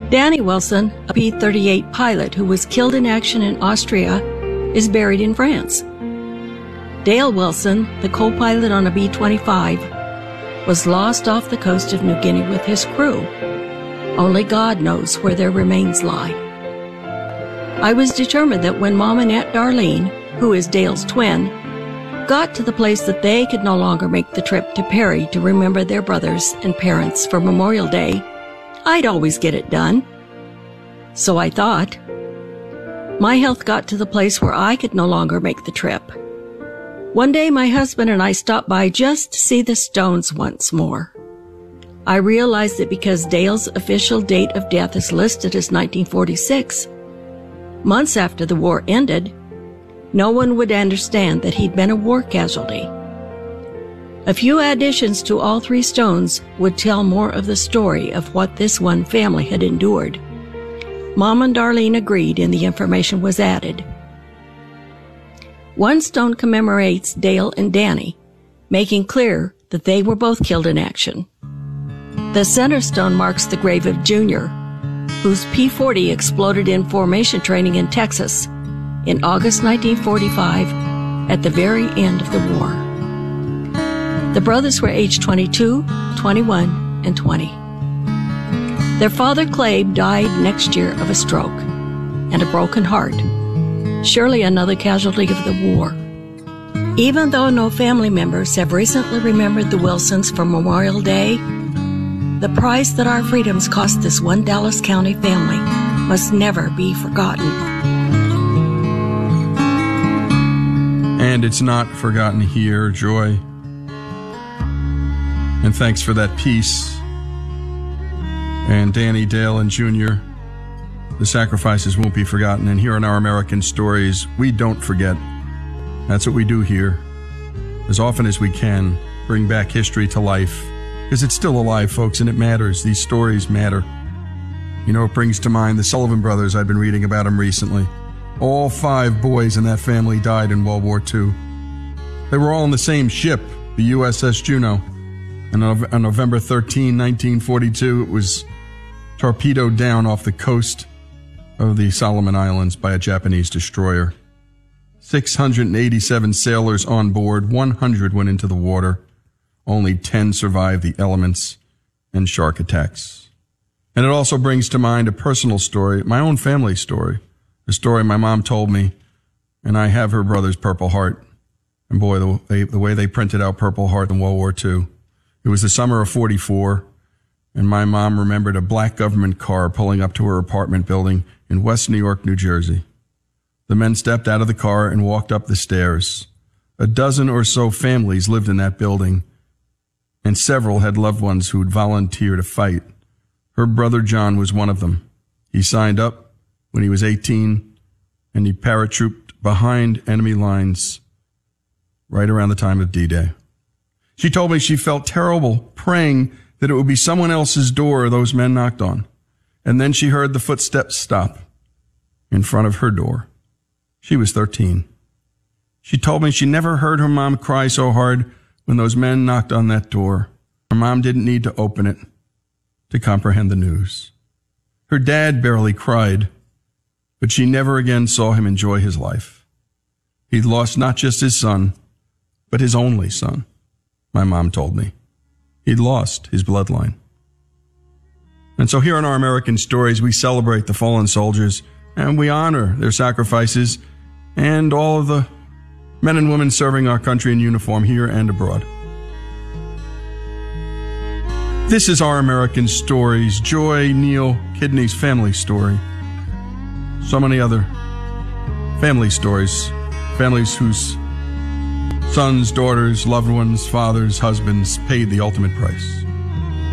Danny Wilson, a P-38 pilot who was killed in action in Austria, is buried in France. Dale Wilson, the co-pilot on a B-25, was lost off the coast of New Guinea with his crew. Only God knows where their remains lie. I was determined that when Mom and Aunt Darlene, who is Dale's twin, got to the place that they could no longer make the trip to Perry to remember their brothers and parents for Memorial Day, I'd always get it done. So I thought. My health got to the place where I could no longer make the trip. One day my husband and I stopped by just to see the stones once more. I realized that because Dale's official date of death is listed as 1946, months after the war ended, no one would understand that he'd been a war casualty. A few additions to all three stones would tell more of the story of what this one family had endured. Mom and Darlene agreed and the information was added. One stone commemorates Dale and Danny, making clear that they were both killed in action. The center stone marks the grave of Junior, whose P-40 exploded in formation training in Texas in August 1945 at the very end of the war. The brothers were aged 22, 21, and 20. Their father, Clabe, died next year of a stroke and a broken heart, surely another casualty of the war. Even though no family members have recently remembered the Wilsons for Memorial Day, the price that our freedoms cost this one Dallas County family must never be forgotten. And it's not forgotten here, Joy. And thanks for that piece. And Danny, Dale, and Junior, the sacrifices won't be forgotten. And here in Our American Stories, we don't forget. That's what we do here. As often as we can, bring back history to life. Because it's still alive, folks, and it matters. These stories matter. You know, it brings to mind the Sullivan brothers. I've been reading about them recently. All 5 boys in that family died in World War II. They were all on the same ship, the USS Juno. And on November 13, 1942, it was torpedoed down off the coast of the Solomon Islands by a Japanese destroyer. 687 sailors on board, 100 went into the water. Only 10 survived the elements and shark attacks. And it also brings to mind a personal story, my own family story, a story my mom told me, and I have her brother's Purple Heart. And boy, the way they printed out Purple Heart in World War II. It was the summer of 44, and my mom remembered a black government car pulling up to her apartment building in West New York, New Jersey. The men stepped out of the car and walked up the stairs. A dozen or so families lived in that building, and several had loved ones who would volunteer to fight. Her brother John was one of them. He signed up when he was 18, and he paratrooped behind enemy lines right around the time of D-Day. She told me she felt terrible, praying that it would be someone else's door those men knocked on. And then she heard the footsteps stop in front of her door. She was 13. She told me she never heard her mom cry so hard when those men knocked on that door. Her mom didn't need to open it to comprehend the news. Her dad barely cried, but she never again saw him enjoy his life. He'd lost not just his son, but his only son, my mom told me. He'd lost his bloodline. And so here in Our American Stories, we celebrate the fallen soldiers and we honor their sacrifices and all of the men and women serving our country in uniform here and abroad. This is Our American Stories, Joy Neal Kidney's family story. So many other family stories, families whose sons, daughters, loved ones, fathers, husbands paid the ultimate price.